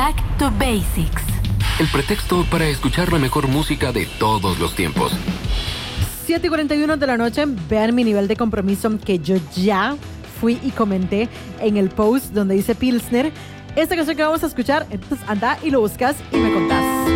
Back to Basics. El pretexto para escuchar la mejor música de todos los tiempos. 7:41 de la noche. Vean mi nivel de compromiso que yo ya fui y comenté en el post donde dice Pilsner. Esta canción que vamos a escuchar, entonces anda y lo buscas y me contás.